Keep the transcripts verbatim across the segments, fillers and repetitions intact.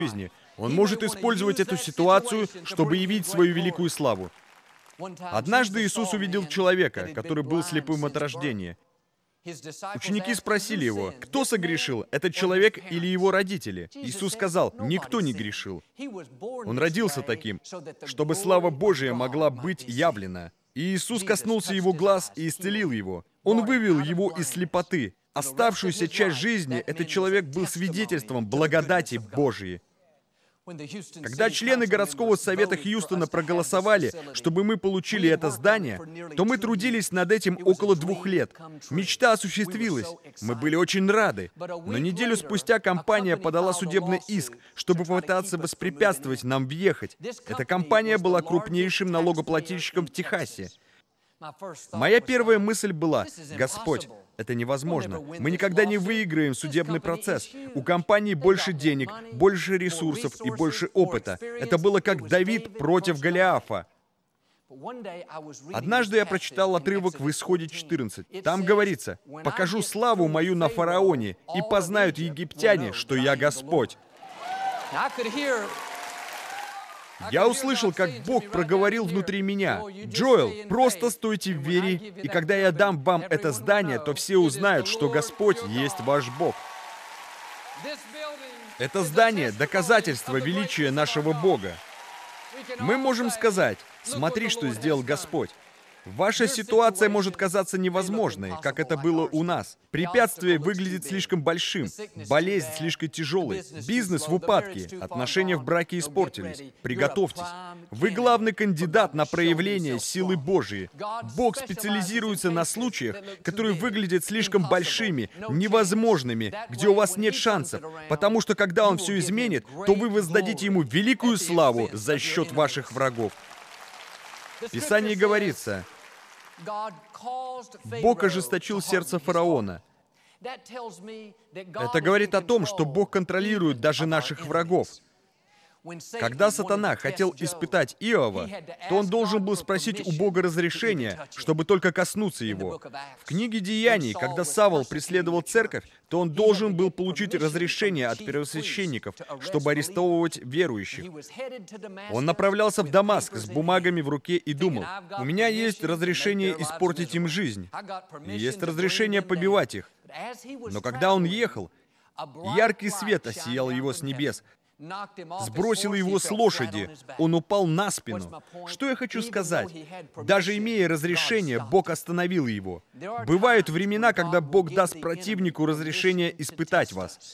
жизни. Он может использовать эту ситуацию, чтобы явить свою великую славу. Однажды Иисус увидел человека, который был слепым от рождения. Ученики спросили его, кто согрешил, этот человек или его родители? Иисус сказал, никто не грешил. Он родился таким, чтобы слава Божия могла быть явлена. И Иисус коснулся его глаз и исцелил его. Он вывел его из слепоты. Оставшуюся часть жизни этот человек был свидетельством благодати Божией. Когда члены городского совета Хьюстона проголосовали, чтобы мы получили это здание, то мы трудились над этим около двух лет. Мечта осуществилась. Мы были очень рады. Но неделю спустя компания подала судебный иск, чтобы попытаться воспрепятствовать нам въехать. Эта компания была крупнейшим налогоплательщиком в Техасе. Моя первая мысль была, «Господь, это невозможно. Мы никогда не выиграем судебный процесс. У компании больше денег, больше ресурсов и больше опыта. Это было как Давид против Голиафа». Однажды я прочитал отрывок в Исходе четырнадцать. Там говорится, «Покажу славу мою на фараоне, и познают египтяне, что я Господь». Я услышал, как Бог проговорил внутри меня, «Джоэл, просто стойте в вере, и когда я дам вам это здание, то все узнают, что Господь есть ваш Бог». Это здание — доказательство величия нашего Бога. Мы можем сказать, «Смотри, что сделал Господь». Ваша ситуация может казаться невозможной, как это было у нас. Препятствие выглядит слишком большим, болезнь слишком тяжелой, бизнес в упадке, отношения в браке испортились. Приготовьтесь. Вы главный кандидат на проявление силы Божией. Бог специализируется на случаях, которые выглядят слишком большими, невозможными, где у вас нет шансов, потому что когда Он все изменит, то вы воздадите Ему великую славу за счет ваших врагов. В Писании говорится, Бог ожесточил сердце фараона. Это говорит о том, что Бог контролирует даже наших врагов. Когда сатана хотел испытать Иова, то он должен был спросить у Бога разрешения, чтобы только коснуться его. В книге Деяний, когда Савл преследовал церковь, то он должен был получить разрешение от первосвященников, чтобы арестовывать верующих. Он направлялся в Дамаск с бумагами в руке и думал, «У меня есть разрешение испортить им жизнь, и есть разрешение побивать их». Но когда он ехал, яркий свет осиял его с небес, сбросил его с лошади, он упал на спину. Что я хочу сказать? Даже имея разрешение, Бог остановил его. Бывают времена, когда Бог даст противнику разрешение испытать вас.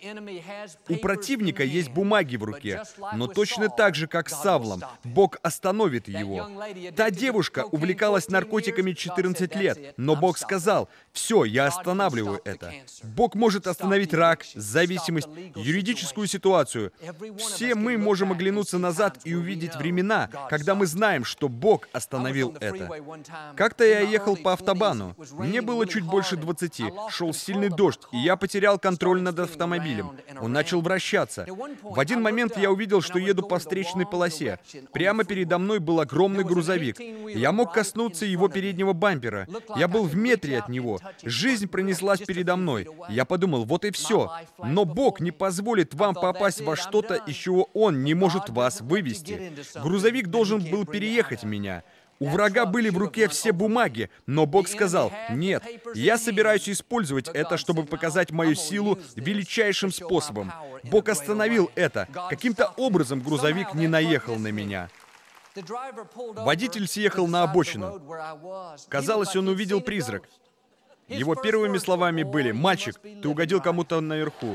У противника есть бумаги в руке, но точно так же, как с Савлом, Бог остановит его. Та девушка увлекалась наркотиками четырнадцать лет, но Бог сказал, «Все, я останавливаю это». Бог может остановить рак, зависимость, юридическую ситуацию. Все мы можем оглянуться назад и увидеть времена, когда мы знаем, что Бог остановил это. Как-то я ехал по автобану. Мне было чуть больше двадцати, шел сильный дождь, и я потерял контроль над автомобилем. Он начал вращаться. В один момент я увидел, что еду по встречной полосе. Прямо передо мной был огромный грузовик. Я мог коснуться его переднего бампера. Я был в метре от него. Жизнь пронеслась передо мной. Я подумал, вот и все. Но Бог не позволит вам попасть во что-то, из чего Он не может вас вывести. Грузовик должен был переехать меня. У врага были в руке все бумаги, но Бог сказал, «Нет, я собираюсь использовать это, чтобы показать мою силу величайшим способом». Бог остановил это. Каким-то образом грузовик не наехал на меня. Водитель съехал на обочину. Казалось, он увидел призрак. Его первыми словами были, «Мальчик, ты угодил кому-то наверху».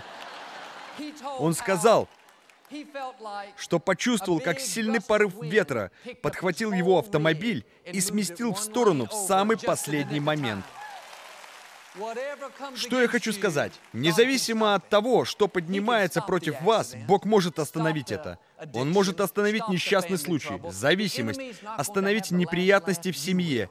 Он сказал, что почувствовал, как сильный порыв ветра подхватил его автомобиль и сместил в сторону в самый последний момент. Что я хочу сказать? Независимо от того, что поднимается против вас, Бог может остановить это. Он может остановить несчастный случай, зависимость, остановить неприятности в семье.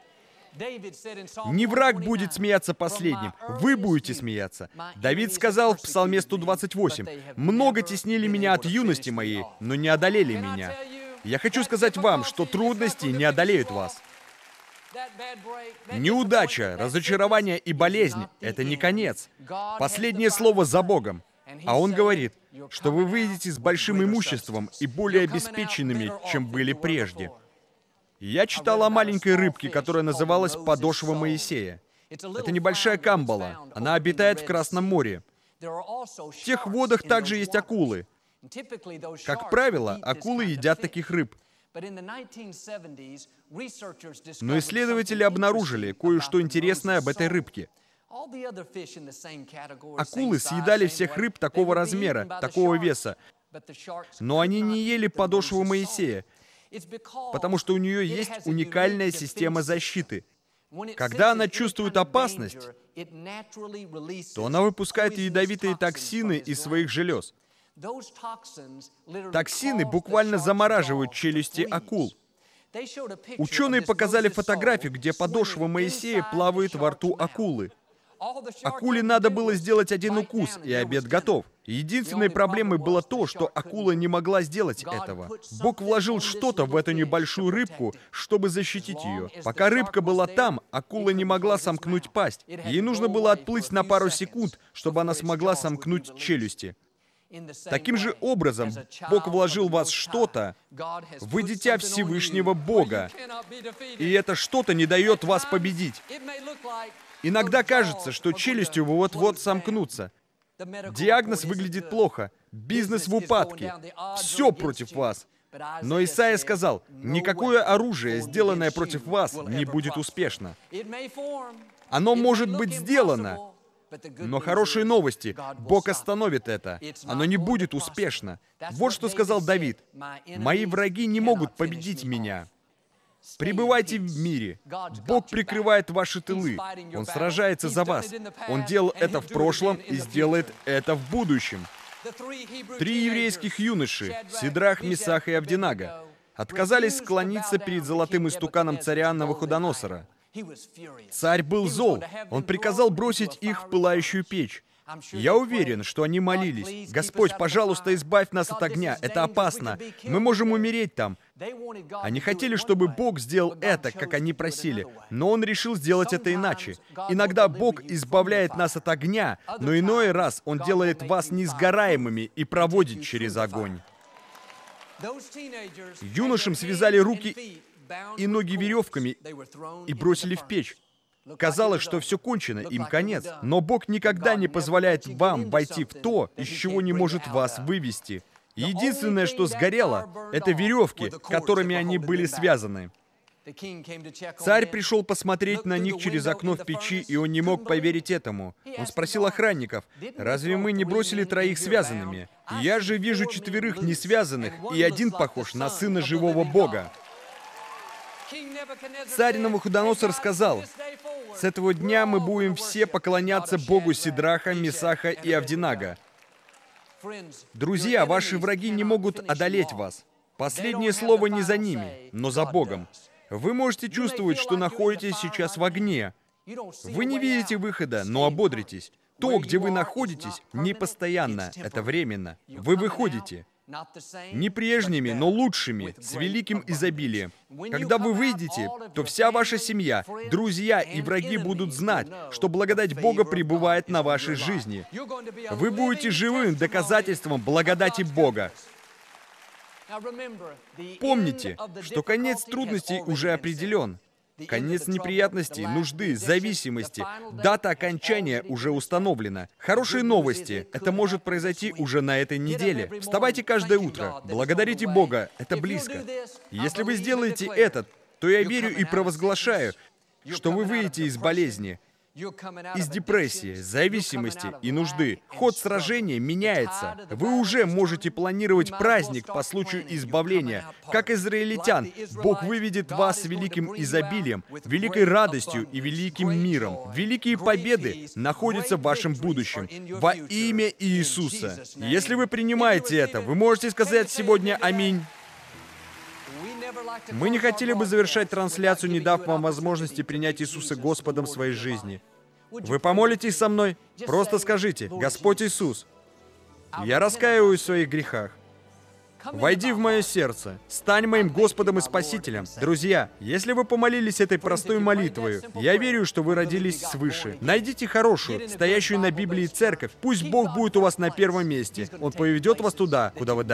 Не враг будет смеяться последним, вы будете смеяться. Давид сказал в Псалме сто двадцать восемь, «Много теснили меня от юности моей, но не одолели меня». Я хочу сказать вам, что трудности не одолеют вас. Неудача, разочарование и болезнь — это не конец. Последнее слово за Богом. А Он говорит, что вы выйдете с большим имуществом и более обеспеченными, чем были прежде. Я читал о маленькой рыбке, которая называлась подошва Моисея. Это небольшая камбала. Она обитает в Красном море. В тех водах также есть акулы. Как правило, акулы едят таких рыб. Но исследователи обнаружили кое-что интересное об этой рыбке. Акулы съедали всех рыб такого размера, такого веса, но они не ели подошву Моисея, потому что у нее есть уникальная система защиты. Когда она чувствует опасность, то она выпускает ядовитые токсины из своих желез. Токсины буквально замораживают челюсти акул. Ученые показали фотографию, где подошва Моисея плавает во рту акулы. Акуле надо было сделать один укус, и обед готов. Единственной проблемой было то, что акула не могла сделать этого. Бог вложил что-то в эту небольшую рыбку, чтобы защитить ее. Пока рыбка была там, акула не могла сомкнуть пасть. Ей нужно было отплыть на пару секунд, чтобы она смогла сомкнуть челюсти. Таким же образом, Бог вложил в вас что-то, вы дитя Всевышнего Бога, и это что-то не дает вас победить. Иногда кажется, что челюсти вот-вот сомкнутся. Диагноз выглядит плохо, бизнес в упадке, все против вас. Но Исайя сказал, никакое оружие, сделанное против вас, не будет успешно. Оно может быть сделано, но хорошие новости, Бог остановит это. Оно не будет успешно. Вот что сказал Давид. «Мои враги не могут победить меня». Пребывайте в мире. Бог прикрывает ваши тылы. Он сражается за вас. Он делал это в прошлом и сделает это в будущем. Три еврейских юноши, Сидрах, Месах и Авдинага, отказались склониться перед золотым истуканом царя Навуходоносора. Царь был зол. Он приказал бросить их в пылающую печь. Я уверен, что они молились. «Господь, пожалуйста, избавь нас от огня. Это опасно. Мы можем умереть там». Они хотели, чтобы Бог сделал это, как они просили, но Он решил сделать это иначе. Иногда Бог избавляет нас от огня, но иной раз Он делает вас несгораемыми и проводит через огонь. Юношам связали руки и ноги веревками и бросили в печь. Казалось, что все кончено, им конец. Но Бог никогда не позволяет вам войти в то, из чего не может вас вывести. Единственное, что сгорело, это веревки, которыми они были связаны. Царь пришел посмотреть на них через окно в печи, и он не мог поверить этому. Он спросил охранников, «Разве мы не бросили троих связанными? Я же вижу четверых несвязанных, и один похож на сына живого Бога». Царь Навуходоносор сказал, «С этого дня мы будем все поклоняться Богу Сидраха, Месаха и Авдинага». Друзья, ваши враги не могут одолеть вас. Последнее слово не за ними, но за Богом. Вы можете чувствовать, что находитесь сейчас в огне. Вы не видите выхода, но ободритесь. То, где вы находитесь, не постоянно, это временно. Вы выходите. Не прежними, но лучшими, с великим изобилием. Когда вы выйдете, то вся ваша семья, друзья и враги будут знать, что благодать Бога пребывает на вашей жизни. Вы будете живым доказательством благодати Бога. Помните, что конец трудностей уже определен. Конец неприятностей, нужды, зависимости. Дата окончания уже установлена. Хорошие новости. Это может произойти уже на этой неделе. Вставайте каждое утро. Благодарите Бога. Это близко. Если вы сделаете это, то я верю и провозглашаю, что вы выйдете из болезни, из депрессии, зависимости и нужды. Ход сражения меняется. Вы уже можете планировать праздник по случаю избавления. Как израильтян, Бог выведет вас с великим изобилием, великой радостью и великим миром. Великие победы находятся в вашем будущем. Во имя Иисуса. Если вы принимаете это, вы можете сказать сегодня «Аминь». Мы не хотели бы завершать трансляцию, не дав вам возможности принять Иисуса Господом в своей жизни. Вы помолитесь со мной? Просто скажите: «Господь Иисус, я раскаиваюсь в своих грехах. Войди в мое сердце, стань моим Господом и Спасителем. Друзья, если вы помолились этой простой молитвой, я верю, что вы родились свыше. Найдите хорошую, стоящую на Библии церковь. Пусть Бог будет у вас на первом месте. Он поведет вас туда, куда вы